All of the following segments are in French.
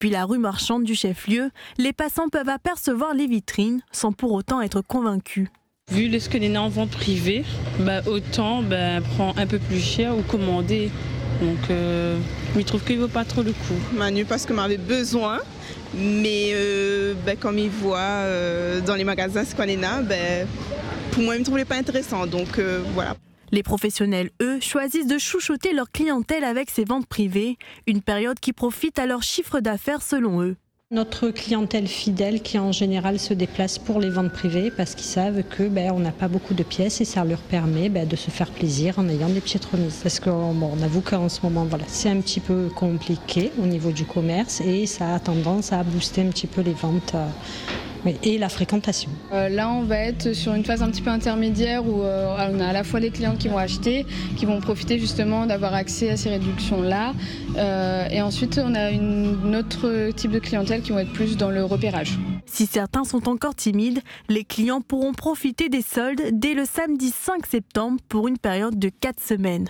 Depuis la rue marchande du chef-lieu, les passants peuvent apercevoir les vitrines sans pour autant être convaincus. Vu ce que les en vente privée, autant prendre un peu plus cher ou commander. Donc je trouve qu'il ne vaut pas trop le coup. Manu parce que m'avait besoin, mais comme il voit dans les magasins ce qu'on est là, pour moi il ne me trouvait pas intéressant. Donc voilà. Les professionnels, eux, choisissent de chouchouter leur clientèle avec ces ventes privées, une période qui profite à leur chiffre d'affaires selon eux. Notre clientèle fidèle qui en général se déplace pour les ventes privées parce qu'ils savent que on n'a pas beaucoup de pièces et ça leur permet de se faire plaisir en ayant des petites remises. Parce qu'on avoue qu'en ce moment c'est un petit peu compliqué au niveau du commerce et ça a tendance à booster un petit peu les ventes. Et la fréquentation. Là, on va être sur une phase un petit peu intermédiaire où on a à la fois les clients qui vont acheter, qui vont profiter justement d'avoir accès à ces réductions-là. Et ensuite, on a un autre type de clientèle qui vont être plus dans le repérage. Si certains sont encore timides, les clients pourront profiter des soldes dès le samedi 5 septembre pour une période de 4 semaines.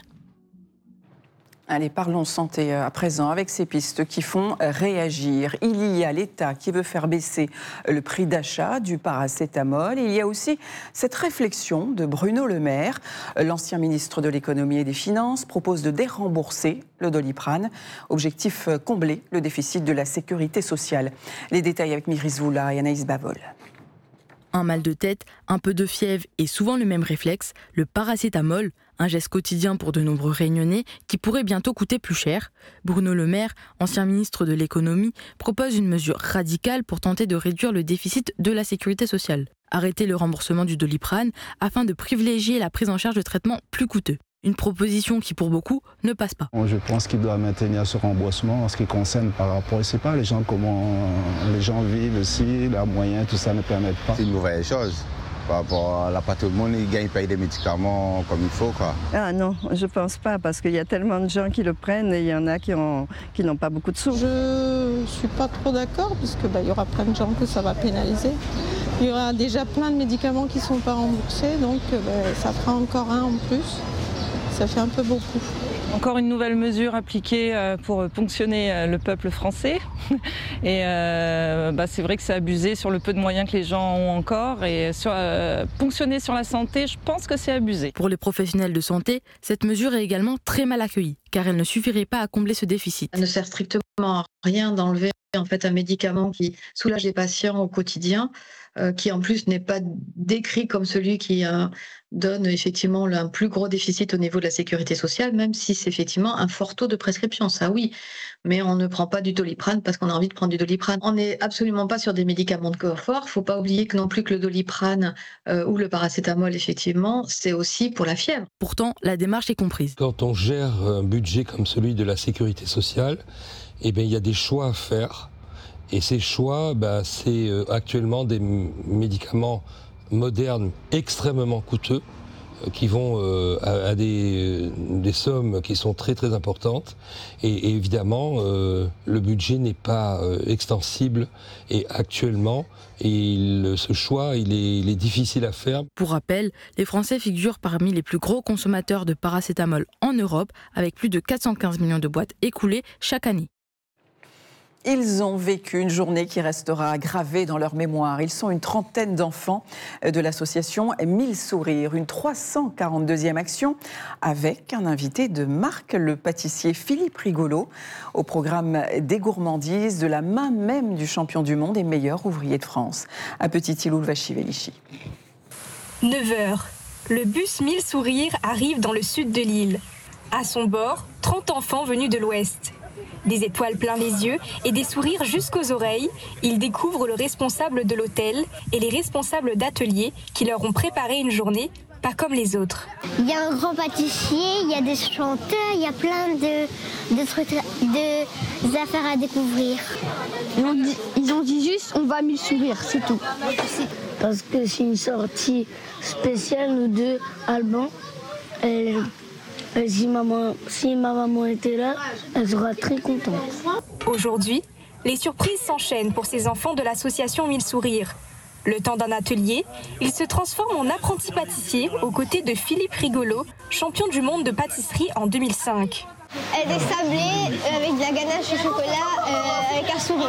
Allez, parlons santé à présent avec ces pistes qui font réagir. Il y a l'État qui veut faire baisser le prix d'achat du paracétamol. Il y a aussi cette réflexion de Bruno Le Maire. L'ancien ministre de l'Économie et des Finances propose de dérembourser le Doliprane. Objectif, combler le déficit de la sécurité sociale. Les détails avec Myris Voula et Anaïs Bavol. Un mal de tête, un peu de fièvre et souvent le même réflexe, le paracétamol, un geste quotidien pour de nombreux Réunionnais qui pourrait bientôt coûter plus cher. Bruno Le Maire, ancien ministre de l'économie, propose une mesure radicale pour tenter de réduire le déficit de la sécurité sociale. Arrêter le remboursement du Doliprane afin de privilégier la prise en charge de traitements plus coûteux. Une proposition qui, pour beaucoup, ne passe pas. Je pense qu'il doit maintenir ce remboursement en ce qui concerne par rapport, je ne sais pas, comment les gens vivent aussi, leurs moyens, tout ça ne permet pas. C'est une mauvaise chose. Par rapport à pas tout le monde, ils payent des médicaments comme il faut, quoi. Ah non, je pense pas, parce qu'il y a tellement de gens qui le prennent et il y en a qui n'ont pas beaucoup de sous. Je suis pas trop d'accord, parce que y aura plein de gens que ça va pénaliser. Il y aura déjà plein de médicaments qui ne sont pas remboursés, donc ça fera encore un en plus. Ça fait un peu beaucoup. Encore une nouvelle mesure appliquée pour ponctionner le peuple français. Et c'est vrai que c'est abusé sur le peu de moyens que les gens ont encore. Et ponctionner sur la santé, je pense que c'est abusé. Pour les professionnels de santé, cette mesure est également très mal accueillie, car elle ne suffirait pas à combler ce déficit. Ça ne sert strictement à rien d'enlever un médicament qui soulage les patients au quotidien, qui en plus n'est pas décrit comme celui qui donne effectivement un plus gros déficit au niveau de la sécurité sociale, même si c'est effectivement un fort taux de prescription, ça oui. Mais on ne prend pas du Doliprane parce qu'on a envie de prendre du Doliprane. On n'est absolument pas sur des médicaments de confort. Il ne faut pas oublier que non plus que le Doliprane ou le paracétamol, effectivement, c'est aussi pour la fièvre. Pourtant, la démarche est comprise. Quand on gère un budget comme celui de la sécurité sociale, il y a des choix à faire. Et ces choix, c'est actuellement des médicaments modernes extrêmement coûteux qui vont à des sommes qui sont très très importantes. Et évidemment, le budget n'est pas extensible. Et actuellement, ce choix, il est difficile à faire. Pour rappel, les Français figurent parmi les plus gros consommateurs de paracétamol en Europe, avec plus de 415 millions de boîtes écoulées chaque année. Ils ont vécu une journée qui restera gravée dans leur mémoire. Ils sont une trentaine d'enfants de l'association 1000 sourires, une 342e action avec un invité de marque, le pâtissier Philippe Rigolo, au programme des gourmandises de la main même du champion du monde et meilleur ouvrier de France, à Petit-Îlot-le-Vachier-Vélichy. 9h, le bus 1000 sourires arrive dans le sud de l'île. À son bord, 30 enfants venus de l'ouest. Des étoiles plein les yeux et des sourires jusqu'aux oreilles, ils découvrent le responsable de l'hôtel et les responsables d'atelier qui leur ont préparé une journée pas comme les autres. Il y a un grand pâtissier, il y a des chanteurs, il y a plein de trucs, de affaires à découvrir. Ils ont dit juste on va 1000 sourires, c'est tout. Parce que c'est une sortie spéciale, nous deux, Alban. Si ma maman était là, elle sera très contente. Aujourd'hui, les surprises s'enchaînent pour ces enfants de l'association 1000 sourires. Le temps d'un atelier, ils se transforment en apprentis pâtissiers aux côtés de Philippe Rigolo, champion du monde de pâtisserie en 2005. Des sablés avec de la ganache au chocolat avec un sourire.